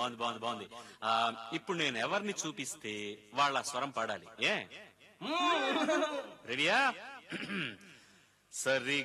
బాగుంది బాగుంది బాగుంది. ఇప్పుడు నేను ఎవరిని చూపిస్తే వాళ్ళ స్వరం పాడాలి. రెడీయా? సరి